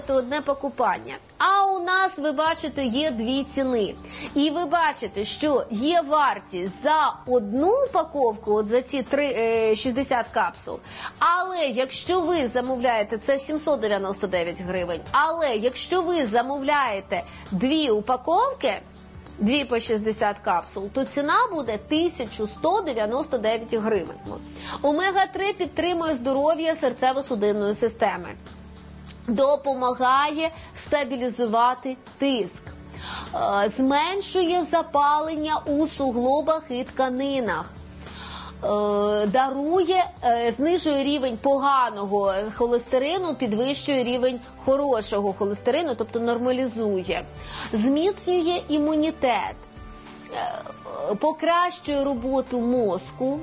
одне покупання. А у нас, ви бачите, є дві ціни. І ви бачите, що є вартість за одну упаковку, от за ці 60 капсул. Але якщо ви замовляєте, це 799 гривень. Але якщо ви замовляєте дві упаковки, дві по 60 капсул, то ціна буде 1199 гривень. Омега-3 підтримує здоров'я серцево-судинної системи. Допомагає стабілізувати тиск, зменшує запалення у суглобах і тканинах, знижує рівень поганого холестерину, підвищує рівень хорошого холестерину, тобто нормалізує, зміцнює імунітет, покращує роботу мозку.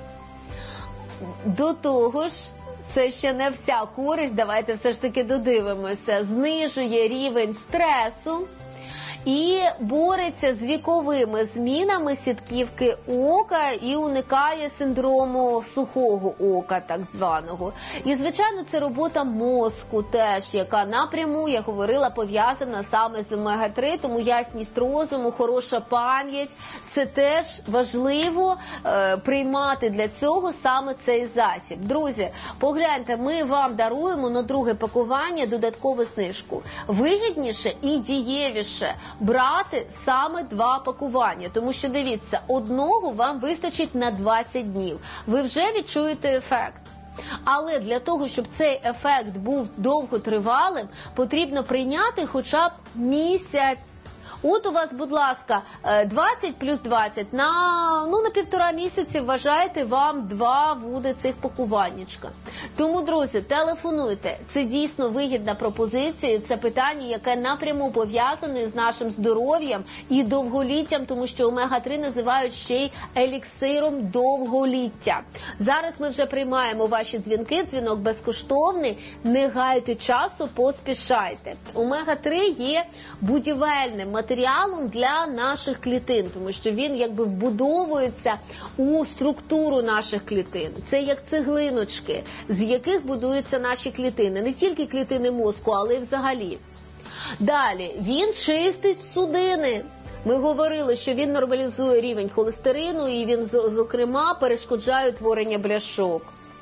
До того ж, це ще не вся користь, давайте все ж таки додивимося, знижує рівень стресу і бореться з віковими змінами сітківки ока і уникає синдрому сухого ока, так званого. І, звичайно, це робота мозку теж, яка напряму, я говорила, пов'язана саме з омега-3, тому ясність розуму, хороша пам'ять. Це теж важливо приймати для цього саме цей засіб. Друзі, погляньте, ми вам даруємо на друге пакування додаткову знижку. Вигідніше і дієвіше брати саме два пакування, тому що, дивіться, одного вам вистачить на 20 днів. Ви вже відчуєте ефект. Але для того, щоб цей ефект був довготривалим, потрібно прийняти хоча б місяць. От у вас, будь ласка, 20 плюс 20, на 1,5 місяці, вважайте, вам 2 буде цих пакуваннячка. Тому, друзі, телефонуйте. Це дійсно вигідна пропозиція, це питання, яке напряму пов'язане з нашим здоров'ям і довголіттям, тому що омега-3 називають ще й еліксиром довголіття. Зараз ми вже приймаємо ваші дзвінки, дзвінок безкоштовний, не гайте часу, поспішайте. Омега-3 є будівельним матеріалом для наших клітин, тому що він якби вбудовується у структуру наших клітин. Це як цеглиночки, з яких будуються наші клітини. Не тільки клітини мозку, але й взагалі. Далі, він чистить судини. Ми говорили, що він нормалізує рівень холестерину і він, зокрема, перешкоджає утворення бляшок.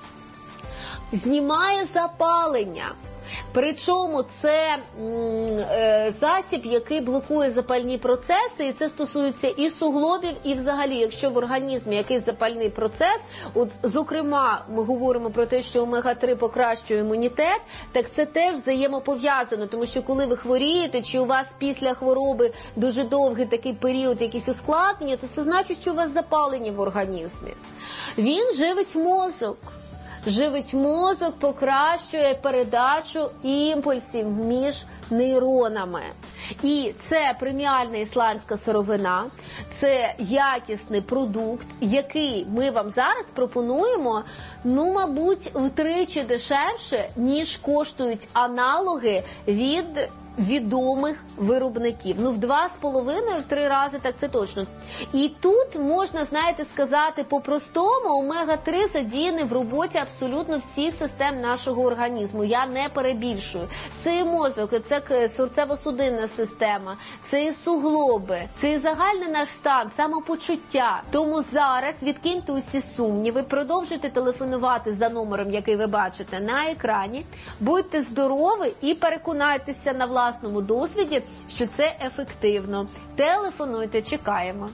Знімає запалення. Причому це засіб, який блокує запальні процеси, і це стосується і суглобів, і взагалі, якщо в організмі якийсь запальний процес, от, зокрема, ми говоримо про те, що омега-3 покращує імунітет, так це теж взаємопов'язано, тому що коли ви хворієте, чи у вас після хвороби дуже довгий такий період, якісь ускладнення, то це значить, що у вас запалення в організмі. Він живить мозок. Живить мозок, покращує передачу імпульсів між нейронами. І це преміальна ісландська сировина, це якісний продукт, який ми вам зараз пропонуємо, мабуть, втричі дешевше, ніж коштують аналоги від відомих виробників. В 2,5-3 рази, так це точно. І тут можна, знаєте, сказати по-простому, омега-3 задіяний в роботі абсолютно всіх систем нашого організму. Я не перебільшую. Це і мозок, це серцево-судинна система, це і суглоби, це і загальний наш стан, самопочуття. Тому зараз відкиньте усі сумніви, продовжуйте телефонувати за номером, який ви бачите на екрані, будьте здорові і переконайтеся на власному досвіді, що це ефективно. Телефонуйте, чекаємо.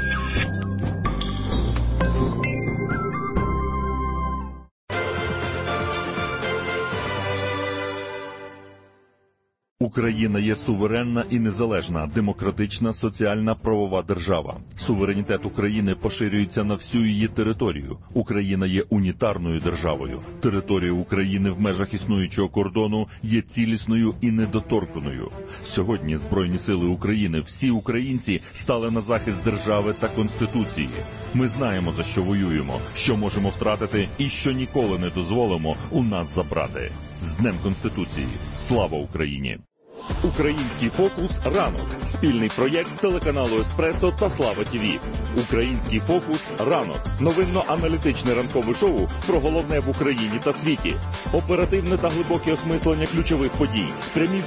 Україна є суверенна і незалежна, демократична, соціальна, правова держава. Суверенітет України поширюється на всю її територію. Україна є унітарною державою. Територія України в межах існуючого кордону є цілісною і недоторканою. Сьогодні Збройні сили України, всі українці стали на захист держави та Конституції. Ми знаємо, за що воюємо, що можемо втратити і що ніколи не дозволимо у нас забрати. З Днем Конституції! Слава Україні! Український фокус ранок. Спільний проєкт телеканалу Еспресо та Слава ТІВІ. Український фокус ранок. Новинно-аналітичне ранкове шоу про головне в Україні та світі. Оперативне та глибоке осмислення ключових подій. Прямі